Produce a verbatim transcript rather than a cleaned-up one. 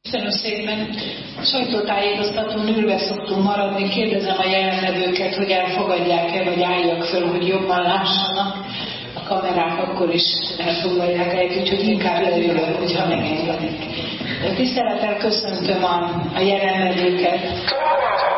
Köszönöm szépen. Sajtótájékoztatón ülve szoktunk maradni. Kérdezem a jelenlevőket, hogy elfogadják-e, vagy álljak föl, hogy jobban lássanak. A kamerák akkor is elfoglalják el, úgyhogy inkább leülök, hogyha megengedik. Tisztelettel köszöntöm a, a jelenlevőket.